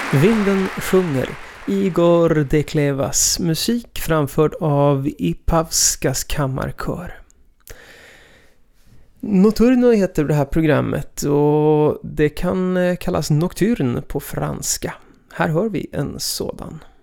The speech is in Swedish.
Vinden sjunger, Igor Deklevas, musik framförd av Ipavskas kammarkör. Nocturno heter det här programmet och det kan kallas nocturne på franska. Här hör vi en sådan.